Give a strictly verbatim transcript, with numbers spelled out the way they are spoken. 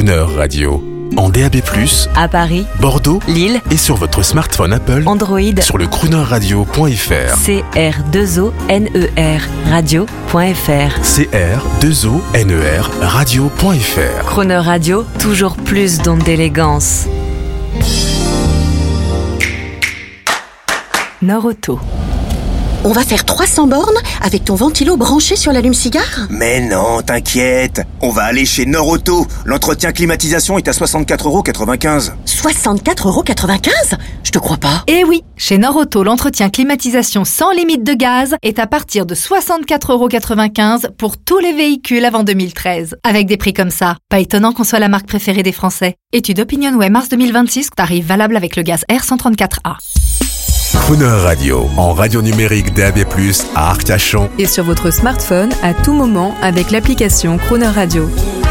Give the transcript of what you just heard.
Crooner Radio. En D A B plus, à Paris, Bordeaux, Lille et sur votre smartphone Apple, Android, sur le crooner radio point f r. C R deux O N E R radio point f r. C R deux O N E R radio point f r. Crooner Radio, toujours plus d'ondes d'élégance. Norauto. On va faire trois cents bornes avec ton ventilo branché sur l'allume-cigare ? Mais non, t'inquiète. On va aller chez Norauto. L'entretien climatisation est à soixante-quatre euros quatre-vingt-quinze. soixante-quatre euros quatre-vingt-quinze ? Je te crois pas. Eh oui, chez Norauto, l'entretien climatisation sans limite de gaz est à partir de soixante-quatre euros quatre-vingt-quinze pour tous les véhicules avant deux mille treize. Avec des prix comme ça, pas étonnant qu'on soit la marque préférée des Français. Étude OpinionWay mars deux mille vingt-six, tarif valable avec le gaz R cent trente-quatre A. Crooner Radio, en radio numérique D A B plus, à Arcachon. Et sur votre smartphone à tout moment avec l'application Crooner Radio.